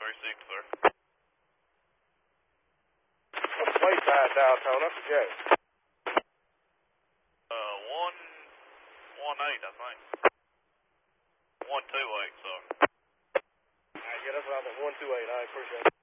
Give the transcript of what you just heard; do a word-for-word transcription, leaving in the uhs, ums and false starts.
three six, sir. What's the plate side, Daytona? Jay. Uh, one, one eight, I think. One two eight, sir. All right, yeah, that's what I think. One two eight. I appreciate it.